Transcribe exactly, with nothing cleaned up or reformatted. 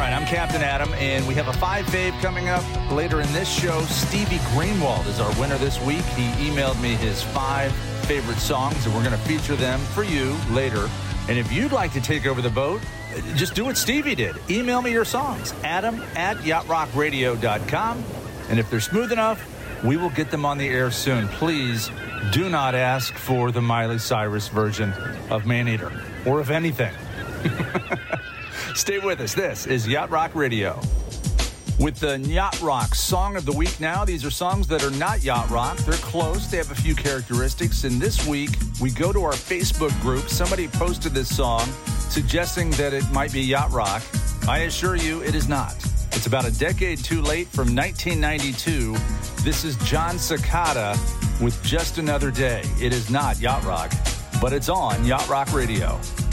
right, I'm Captain Adam, and we have a five fave coming up later in this show. Stevie Greenwald is our winner this week. He emailed me his five favorite songs, and we're going to feature them for you later. And if you'd like to take over the boat, just do what Stevie did. Email me your songs, adam at yacht rock radio dot com. And if they're smooth enough, we will get them on the air soon. Please do not ask for the Miley Cyrus version of Maneater or of anything. Stay with us. This is Yacht Rock Radio. With the Yacht Rock Song of the Week now, these are songs that are not Yacht Rock. They're close. They have a few characteristics. And this week, we go to our Facebook group. Somebody posted this song suggesting that it might be Yacht Rock. I assure you it is not. It's about a decade too late from nineteen ninety-two. This is John Cicada with Just Another Day. It is not Yacht Rock, but it's on Yacht Rock Radio.